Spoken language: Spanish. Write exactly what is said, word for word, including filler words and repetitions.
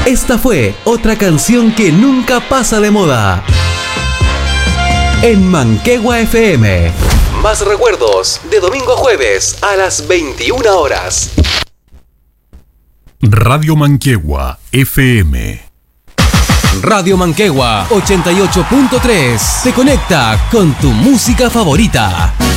Esta fue otra canción que nunca pasa de moda. En Manquehue F M. Más recuerdos de domingo a jueves a las veintiuna horas. Radio Manquehue F M. Radio Manquehue ochenta y ocho punto tres. Se conecta con tu música favorita.